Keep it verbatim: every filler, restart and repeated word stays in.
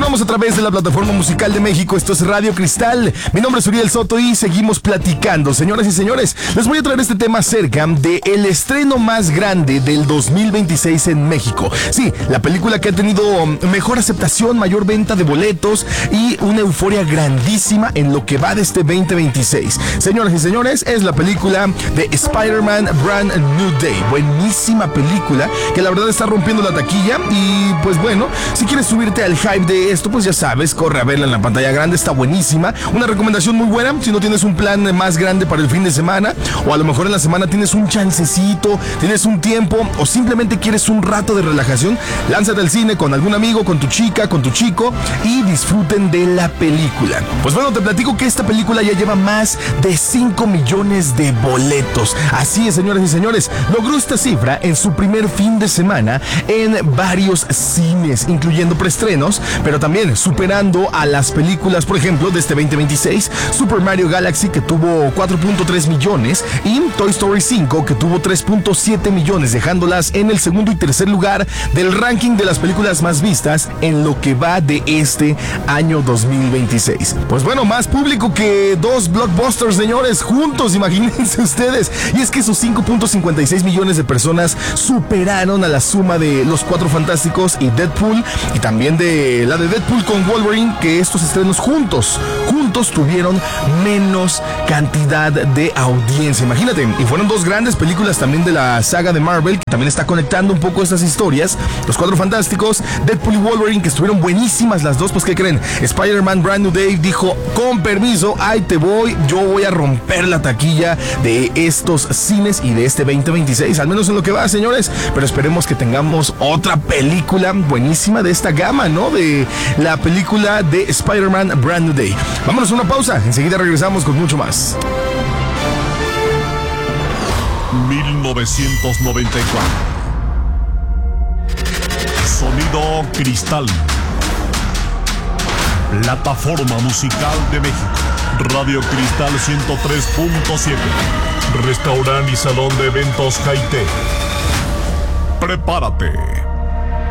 Sonamos a través de la plataforma musical de México. Esto es Radio Cristal. Mi nombre es Uriel Soto y seguimos platicando. Señoras y señores, les voy a traer este tema acerca del estreno más grande del dos mil veintiséis en México. Sí, la película que ha tenido mejor aceptación, mayor venta de boletos y una euforia grandísima en lo que va de este veinte veintiséis. Señoras y señores, es la película de Spider-Man Brand New Day. Buenísima película que la verdad está rompiendo la taquilla. Y pues bueno, si quieres subirte al hype de esto, pues ya sabes, corre a verla en la pantalla grande, está buenísima. Una recomendación muy buena si no tienes un plan más grande para el fin de semana, o a lo mejor en la semana tienes un chancecito, tienes un tiempo, o simplemente quieres un rato de relajación, lánzate al cine con algún amigo, con tu chica, con tu chico y disfruten de la película. Pues bueno, te platico que esta película ya lleva más de cinco millones de boletos. Así es, señoras y señores, logró esta cifra en su primer fin de semana en varios cines, incluyendo preestrenos, pero también superando a las películas, por ejemplo, de este veinte veintiséis, Super Mario Galaxy, que tuvo cuatro punto tres millones, y Toy Story cinco, que tuvo tres punto siete millones, dejándolas en el segundo y tercer lugar del ranking de las películas más vistas en lo que va de este año dos mil veintiséis. Pues bueno, más público que dos blockbusters, señores, juntos, imagínense ustedes. Y es que esos cinco punto cincuenta y seis millones de personas superaron a la suma de Los Cuatro Fantásticos y Deadpool, y también de la de Deadpool con Wolverine, que estos estrenos juntos, juntos tuvieron menos cantidad de audiencia. Imagínate, y fueron dos grandes películas también de la saga de Marvel, que también está conectando un poco estas historias. Los Cuatro Fantásticos, Deadpool y Wolverine, que estuvieron buenísimas las dos. Pues ¿qué creen? Spider-Man Brand New Day dijo, con permiso, ahí te voy, yo voy a romper la taquilla de estos cines y de este veinte veintiséis, al menos en lo que va, señores. Pero esperemos que tengamos otra película buenísima de esta gama, ¿no? De la película de Spider-Man Brand New Day. Vámonos a una pausa, enseguida regresamos con mucho más. mil novecientos noventa y cuatro. Sonido Cristal. Plataforma musical de México. Radio Cristal ciento tres punto siete. Restaurante y salón de eventos Jaité. Prepárate